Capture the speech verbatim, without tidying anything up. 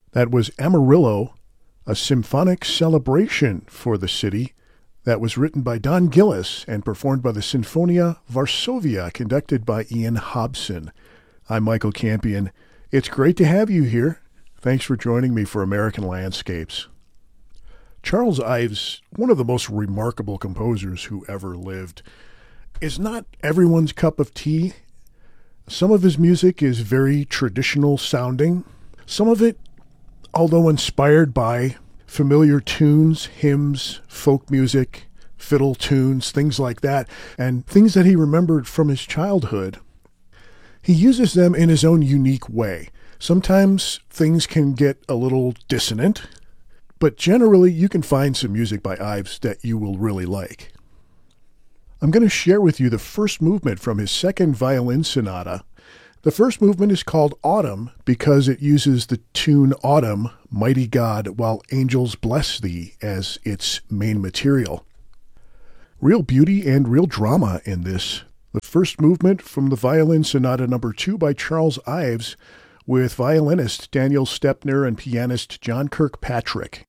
That was Amarillo, a symphonic celebration for the city that was written by Don Gillis and performed by the Sinfonia Varsovia, conducted by Ian Hobson. I'm Michael Campion. It's great to have you here. Thanks for joining me for American Landscapes. Charles Ives, one of the most remarkable composers who ever lived, is not everyone's cup of tea. Some of his music is very traditional sounding. Some of it, although inspired by familiar tunes, hymns, folk music, fiddle tunes, things like that, and things that he remembered from his childhood, he uses them in his own unique way. Sometimes things can get a little dissonant, but generally you can find some music by Ives that you will really like. I'm going to share with you the first movement from his second violin sonata. The first movement is called Autumn because it uses the tune Autumn, Mighty God, While Angels Bless Thee as its main material. Real beauty and real drama in this. The first movement from the violin sonata number two by Charles Ives with violinist Daniel Stepner and pianist John Kirkpatrick.